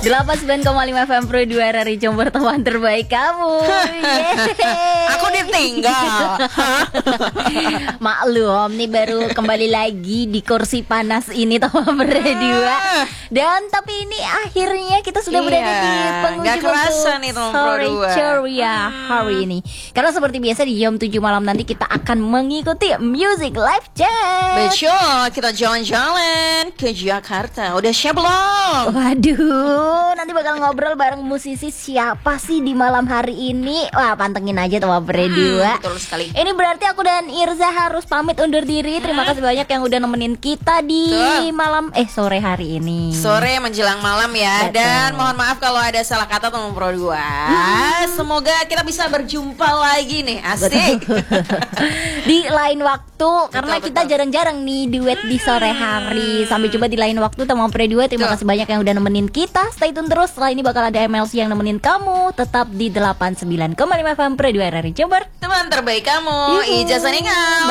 89,5 FM Pro 2 RRI Jember, teman terbaik kamu. Aku ditinggal. Maklum nih, baru kembali lagi di kursi panas ini teman berdua. Dan tapi ini akhirnya kita sudah berada di penghujung Gak kerasa nih teman sore berdua ceria hari ini. Karena seperti biasa di jam 7 malam nanti kita akan mengikuti Music Live Chat. Betul, kita jalan-jalan ke Jakarta. Udah siap belum? Waduh, nanti bakal ngobrol bareng musisi siapa sih di malam hari ini. Wah, pantengin aja tuh berdua. Betul sekali. Ini berarti aku dan Irza harus pamit undur diri. Terima kasih banyak yang udah nemenin kita di sore hari ini. Sore menjelang malam ya. Betul. Dan mohon maaf kalau ada salah kata teman Pro 2. Semoga kita bisa berjumpa lagi nih. Asik. Di lain waktu, karena kita jarang-jarang nih duet di sore hari. Sampai jumpa di lain waktu teman Pro 2. Terima kasih banyak yang udah nemenin kita. Stay tune terus. Setelah ini bakal ada MLC yang nemenin kamu. Tetap di 89,5 FM Pro 2 RRI Jember, Teman terbaik kamu. Ijazah nikah.